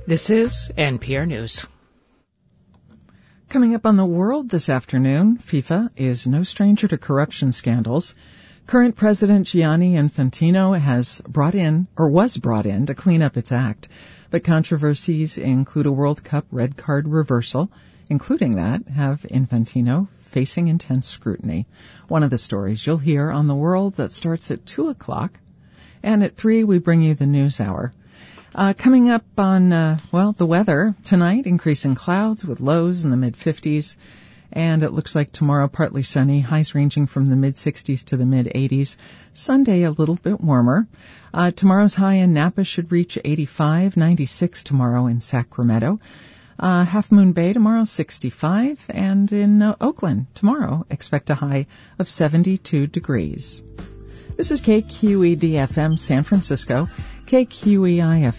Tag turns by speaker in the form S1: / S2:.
S1: This is NPR News.
S2: Coming up on the world this afternoon, FIFA is no stranger to corruption scandals. Current President Gianni Infantino was brought in to clean up its act. But controversies include a World Cup red card reversal, including that have Infantino facing intense scrutiny. One of the stories you'll hear on the world that starts at 2 o'clock. And at 3, we bring you the news hour. Coming up on, the weather tonight, increasing clouds with lows in the mid-50s. And it looks like tomorrow partly sunny, highs ranging from the mid-60s to the mid-80s. Sunday a little bit warmer. Tomorrow's high in Napa should reach 85, 96 tomorrow in Sacramento. Half Moon Bay tomorrow 65, and in Oakland tomorrow expect a high of 72 degrees. This is KQED-FM San Francisco, KQEI-FM